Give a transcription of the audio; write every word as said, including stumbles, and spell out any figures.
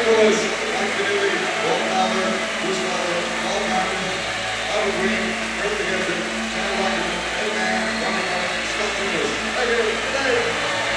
Lewis, Mike Finelli, Walt Fowler, Bruce Fowler, Paul Martin, Albert Green,